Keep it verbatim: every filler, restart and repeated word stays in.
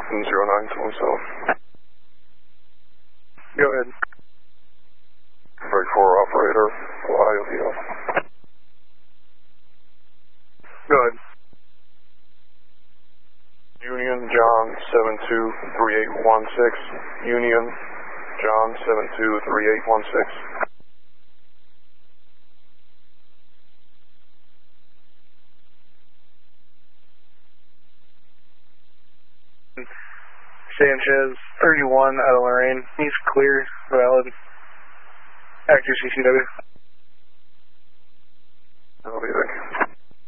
zero nine two one seven. Go ahead. Break four operator, Ohio V L. Go ahead. Union John seven two three eight one six. Union John seven two three eight one six. Sanchez, thirty-one out of Lorraine. He's clear, valid. Active C C W.